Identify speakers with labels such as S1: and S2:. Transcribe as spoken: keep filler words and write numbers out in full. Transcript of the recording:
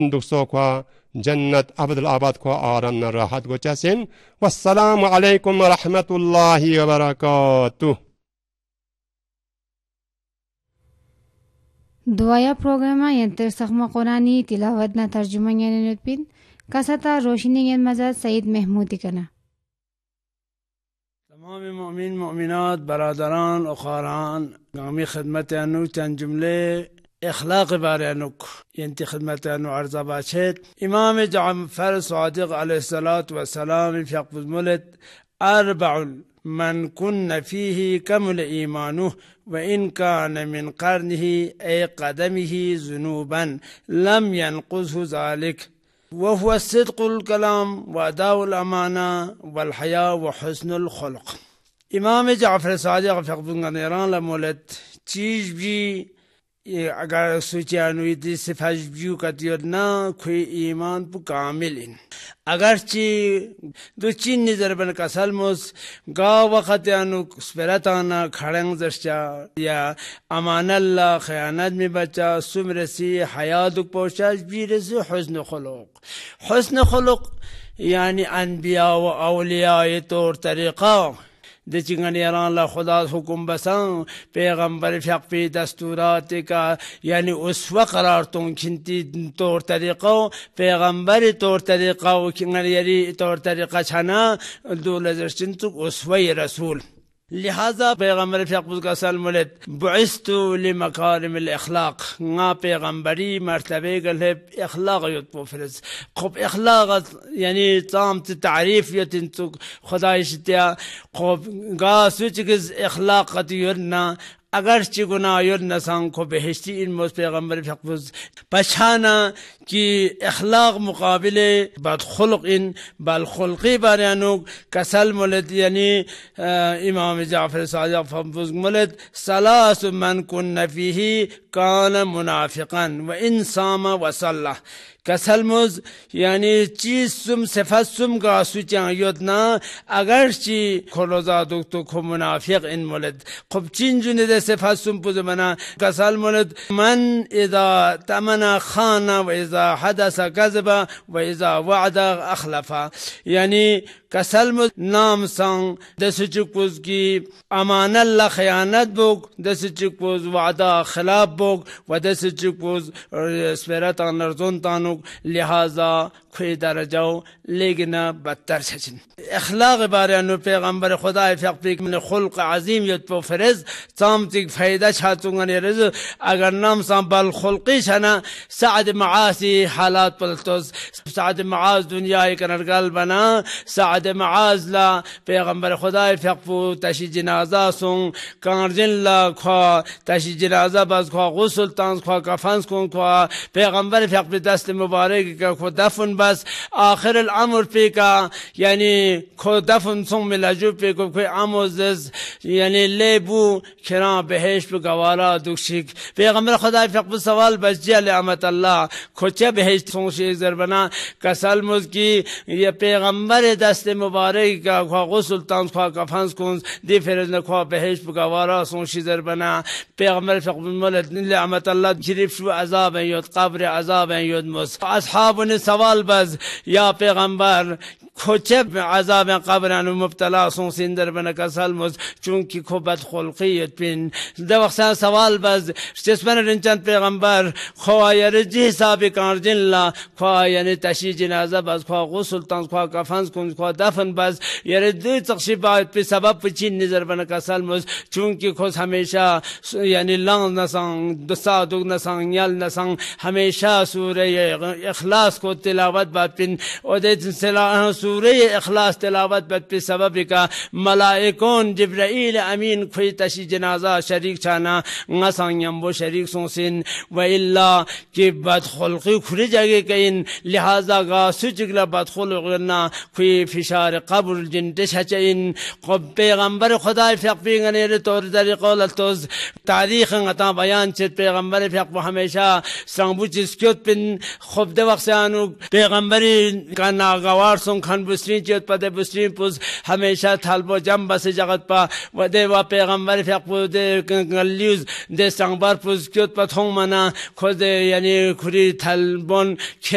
S1: دکسو کو جنت عبد الآباد کو آرن راحت کو چسن. والسلام علیکم ورحمۃ اللہ وبرکاتہ.
S2: دعایا پروگرام ینتر سخم قرآنی تلاوت نہ ترجمہ یعنی نتبین کساتا روشنی ین مزاد سعید محمودی کنا.
S3: تمام مؤمن مؤمنات برادران و خاران گامی خدمت انو چند جملے اخلاق بارے انوک ینتی خدمت انو عرضہ باشد. امام جعفر صادق علیہ الصلاة والسلام فی اقبض ملت اربع من كن فيه كمل إيمانه وإن كان من قرنه أي قدمه ذنوبا لم ينقصه ذلك وهو الصدق الكلام وأداء الأمانة والحياء وحسن الخلق. امام جعفر صادق فقط غنیران لمولت چیز بھی اگر سوچانوی دی صفحہ بیو کتیور نا کوئی ایمان پو کامل ان اگرچہ دو چین نظر بن کسل موس گا وقت انو سپرتانا کھڑنگ درشا یا امان اللہ خیانت میں بچا سمرسی حیاتک پوچھا بیرسی حسن خلق. حسن خلق یعنی انبیاء و اولیاء طور طریقہ دے چنگنیران اللہ خدا حکم بسان پیغمبر فیق پی دستورات کا یعنی اسوہ قرار تون کھنتی طور طریقہ پیغمبر طور طریقہ و کنگنیری طور طریقہ چھنا دو لذر چنتک اسوہ رسول. لہذا پیغمبر فیق کا سلم لت بعثت لمکارم الاخلاق نا پیغمبری مرتبہ گلے اخلاق یت پوفرز خوب اخلاق یعنی تام تعریف یتنتک خدا اشتیا خوب گا سوچگز اخلاق قطیرنا اگرچہ گناہ یرنا سان کو بہشتی ان موز پیغمبر فقفز پچھانا کی اخلاق مقابلے بدخلق ان بالخلقی بارانوک کسل ملت یعنی امام جعفر صادق فقفز ملت سلاس من کن فیہی کان منافقا و انسام و صلح. کسل موز یعنی چیز سم صفت سم کا سوچیاں یدنا اگرچہ کھلوزا دکتو کھو منافق ان ملت خوب چین جنی دے صفت سم پوز منا کسل ملت من اذا تمنا خانا و اذا حدث کذبا و اذا وعد اخلفا. یعنی کسل موز نام سان دس چکوز کی امان اللہ خیانت بوک دس چکوز وعدہ خلاف بوک و دس چکوز سپیرتان نرزون تانو. لہذا کوئی درجاو لیکن بدتر سچن اخلاق بارے انو پیغمبر خدا فیق پیک من خلق عظیم یت پو فرز تام تک فائدہ چھاتونگا نیرز اگر نام سام بالخلقی چھنا سعد معاذی حالات پلتوز سعد معاذ دنیا کنرگل بنا سعد معاذ لا پیغمبر خدا فیق پو تشی جنازہ سن کارجن لا خواہ تشی جنازہ باز خواہ غسل تانس خواہ کفنس کن خواہ پیغمبر فیق پی دست مبارک کا خود دفن بس آخر العمر پہ کا یعنی خود دفن سن ملاجو پہ کو کوئی عموزز یعنی لیبو کھران بہش پہ گوارا دکشک پیغمبر خدا فقب سوال بس جی علامت اللہ کھوچے بہش سن شیخ زربنا کسل مز کی یہ پیغمبر دست مبارک کا خواہ غسل تانس خواہ کفنس کنس دی فرز نے خواہ بہش پہ گوارا سن شیخ زربنا پیغمبر فقب مولد علامت اللہ شریف شو عذاب ہیں یود قبر عذاب ہیں یود مز اصحاب نے سوال بز یا پیغمبر کھوچے عذاب قبران مبتلا سن سندر بنا کسل مز چونکہ کھو بدخلقیت پین دو وقتان سوال بز جسمن رنچند پیغمبر خواہ یا رجی حساب کارجن لا خواہ یعنی تشی جنازہ بز خواہ غسل تانس خواہ کفنس کن خواہ دفن بز یا رجی تقشیبات پی سبب پچین نظر بنا کسل مز چونکہ خود ہمیشہ یعنی لانگ نسان دسا دوگ نسان یل نسان ہمیشہ سورہ اخلاص کو تلاوت بات پن اور سورہ اخلاص تلاوت بات پہ سبب کا ملائکون جبرائیل امین کھوئی تشی جنازہ شریک چھانا نسان یمبو شریک سنسن و اللہ کی بدخلقی کھری جگہ کئین لہذا گا سچگلا بدخلقنا کھوئی فشار قبر جنتش ہچین خب پیغمبر خدا فیق پیغنیر طور طریقہ لطوز تاریخ غطا بیان چھت پیغمبر فیق ہمیشہ سرانبو چیز کیوت پن خب دے وقت سے آنو پیغمبری کا ناگوار سن کھن بسرین چیت پا دے بسرین پوز ہمیشہ تھالبو جم بس جگت پا و دے و پیغمبر فیق پو دے گلیوز دے سرانبار پوز کیوت پا تھونگ منا خود دے یعنی کھری تھالبون